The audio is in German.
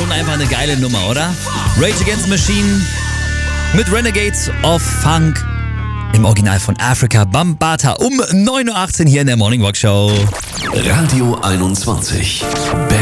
Schon einfach eine geile Nummer, oder? Rage Against the Machine mit Renegades of Funk. Im Original von Afrika Bambaataa um 9.18 Uhr hier in der Morning Walk Show. Radio 21.